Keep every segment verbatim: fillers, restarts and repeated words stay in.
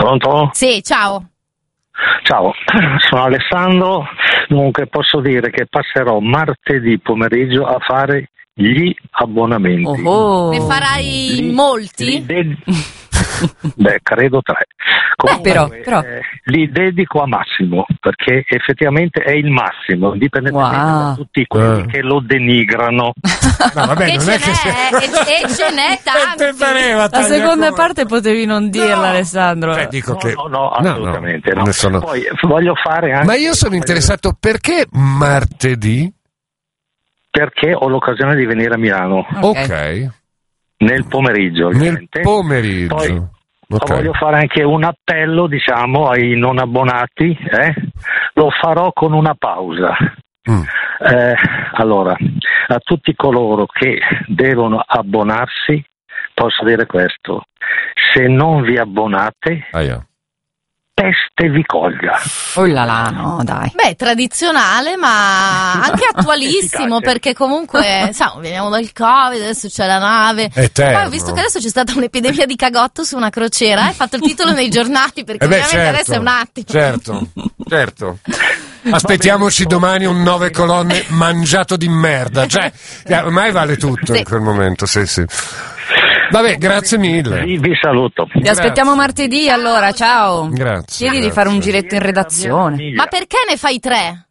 Pronto? Sì, ciao. Ciao, sono Alessandro, dunque posso dire che passerò martedì pomeriggio a fare gli abbonamenti. Oh. Ne farai li, molti? Li de- Beh, credo tre. Comunque, Beh, però, però. Eh, li dedico a Massimo, perché effettivamente è il massimo, indipendentemente wow. da tutti quelli uh. che lo denigrano. No, vabbè, che non ce è che n'è, e, e ce n'è tanti. La seconda parte potevi non dirla, no. Alessandro. Beh, dico No, che... no, no, assolutamente no. no. Sono... Poi voglio fare anche... Ma io sono interessato, perché martedì? Perché ho l'occasione di venire a Milano. Ok. okay. Nel pomeriggio. Nel pomeriggio. Poi okay. voglio fare anche un appello, diciamo, ai non abbonati. Eh? Lo farò con una pausa. Mm. Eh, allora, a tutti coloro che devono abbonarsi, posso dire questo: se non vi abbonate, ah, yeah. peste vi colga. Oh là là, no, dai. Beh, tradizionale, ma anche attualissimo, perché comunque, sai, veniamo dal Covid, adesso c'è la nave. Eterno. Poi ho visto che adesso c'è stata un'epidemia di cagotto su una crociera, hai fatto il titolo nei giornali, perché eh beh, ovviamente certo, adesso è un attimo. Certo, certo. Aspettiamoci domani un nove colonne mangiato di merda, cioè, ormai vale tutto sì. in quel momento, sì, sì. Vabbè, grazie mille. Vi, vi saluto. Ti aspettiamo martedì, allora, ciao. Grazie. Chiedi grazie. di fare un giretto in redazione. Ma perché ne fai tre?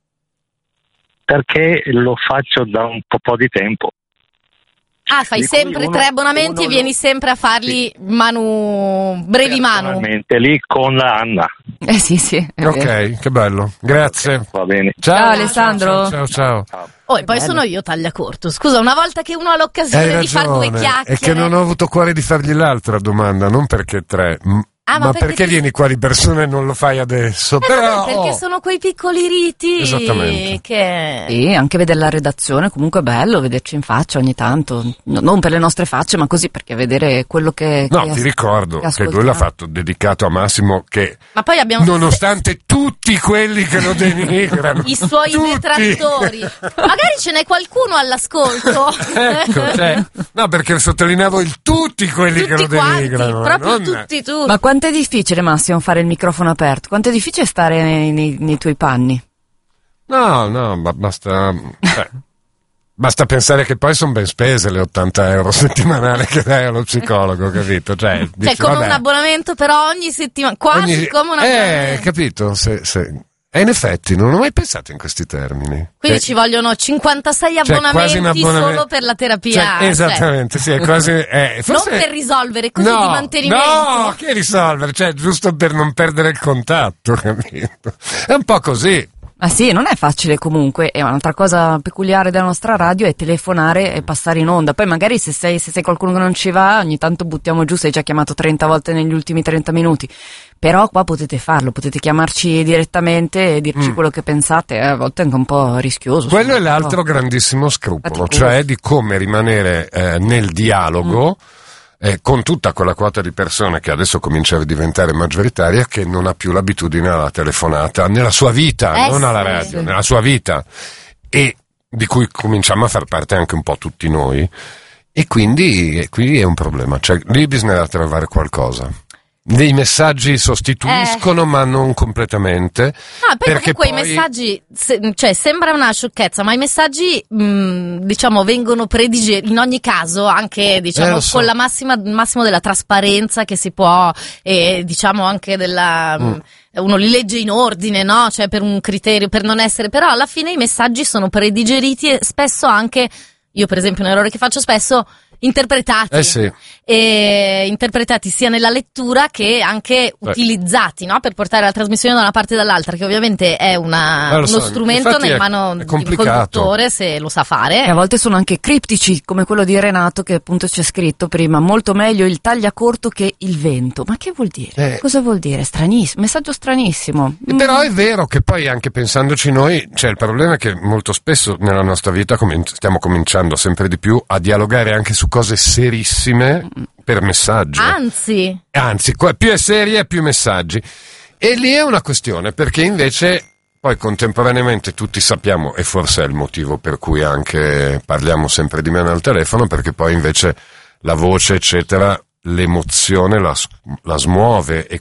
Perché lo faccio da un po' di tempo. Ah, fai sempre uno, tre abbonamenti e vieni lo... sempre a farli sì. manu brevi manu. Lì con la Anna. Eh sì, sì. Ok, vero. Che bello. Grazie. Okay, va bene. Ciao, ciao Alessandro. Ciao, ciao. ciao. Oh, e poi bello. Sono io tagliacorto. Scusa, una volta che uno ha l'occasione di fare due chiacchiere. È che non ho avuto cuore di fargli l'altra domanda, non perché tre. Ah, ma, ma perché, perché ti... vieni qua di persona e non lo fai adesso? Eh, Però, perché oh. sono quei piccoli riti. Esattamente. Che... Sì, anche vedere la redazione comunque è bello, vederci in faccia ogni tanto. No, non per le nostre facce, ma così perché vedere quello che. No, che ti as- ricordo che, che lui l'ha fatto dedicato a Massimo, che ma poi abbiamo... nonostante tutti quelli che lo denigrano, i suoi tutti. detrattori, magari ce n'è qualcuno all'ascolto. Ecco, cioè, no, perché sottolineavo il tutti quelli tutti che lo quanti, denigrano. proprio non... tutti, tutti. Ma quanto è difficile, Massimo, fare il microfono aperto? Quanto è difficile stare nei, nei, nei tuoi panni? No, no, ma basta... Eh. Basta pensare che poi sono ben spese le ottanta euro settimanali che dai allo psicologo, capito? Cioè, cioè dici, come vabbè, un abbonamento però ogni settimana, quasi ogni... come un eh, abbonamento. capito? Se, se... E in effetti non ho mai pensato in questi termini. Quindi cioè, ci vogliono cinquantasei cioè, abbonamenti abbonamento... solo per la terapia. Cioè, esattamente, cioè. sì, è quasi... Eh, forse... Non per risolvere, così no, di mantenimento. No, che risolvere? Cioè, giusto per non perdere il contatto, capito? È un po' così. Ah sì, non è facile comunque, e un'altra cosa peculiare della nostra radio è telefonare e passare in onda. Poi magari se sei, se sei qualcuno che non ci va, ogni tanto buttiamo giù, sei già chiamato trenta volte negli ultimi trenta minuti. Però qua potete farlo, potete chiamarci direttamente e dirci mm. quello che pensate, a volte è anche un po' rischioso. Quello è l'altro grandissimo scrupolo, cioè di come rimanere eh, nel dialogo mm. Eh, con tutta quella quota di persone che adesso comincia a diventare maggioritaria, che non ha più l'abitudine alla telefonata nella sua vita, eh non sì, alla radio, sì. nella sua vita, e di cui cominciamo a far parte anche un po' tutti noi, e quindi, e quindi è un problema, cioè lì bisognerà trovare qualcosa. Dei messaggi sostituiscono, eh. ma non completamente. Ah, poi perché comunque poi... i messaggi, se, cioè sembra una sciocchezza, ma i messaggi, mh, diciamo, vengono predigeriti in ogni caso, anche diciamo eh, so. con la massima massimo della trasparenza che si può, e diciamo anche della. Mm. Mh, uno li legge in ordine, no? Cioè per un criterio, per non essere. Però alla fine i messaggi sono predigeriti e spesso anche. Io per esempio un errore che faccio spesso. Interpretati, eh sì. e interpretati sia nella lettura che anche eh. utilizzati, no? Per portare la trasmissione da una parte e dall'altra, che ovviamente è una, eh, uno so. strumento Infatti nel è, mano è di un conduttore, se lo sa fare. E a volte sono anche criptici, come quello di Renato che appunto c'è scritto prima, molto meglio il tagliacorto che il vento. Ma che vuol dire? Eh. Cosa vuol dire? Stranissimo, messaggio stranissimo. Mm. Però è vero che poi anche pensandoci noi, cioè il problema è che molto spesso nella nostra vita comin- stiamo cominciando sempre di più a dialogare anche su cose serissime per messaggi. Anzi, Anzi, qua, più è serie più messaggi. E lì è una questione, perché invece poi contemporaneamente tutti sappiamo, e forse è il motivo per cui anche parliamo sempre di meno al telefono, perché poi invece la voce eccetera, l'emozione la, la smuove, e